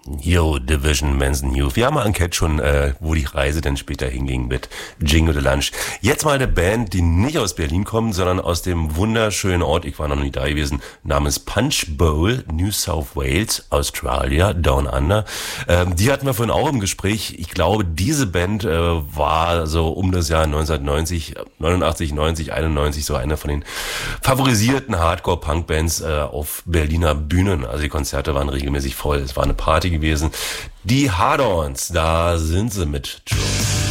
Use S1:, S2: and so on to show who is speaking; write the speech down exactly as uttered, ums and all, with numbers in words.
S1: Yo, Division Manson Youth. Wir haben eine Enquete schon, äh, wo die Reise denn später hinging mit Jingle the Lunch. Jetzt mal eine Band, die nicht aus Berlin kommt, sondern aus dem wunderschönen Ort, ich war noch nie da gewesen, namens Punch Bowl, New South Wales, Australia, Down Under. Ähm, die hatten wir vorhin auch im Gespräch. Ich glaube, diese Band äh, war so um das Jahr neunzehnhundertneunzig, neunundachtzig, neunzig, einundneunzig so eine von den favorisierten Hardcore-Punk-Bands äh, auf Berliner Bühnen. Also die Konzerte waren regelmäßig voll. Es war eine Party gewesen. Die Hard-Ons, da sind sie mit Joe.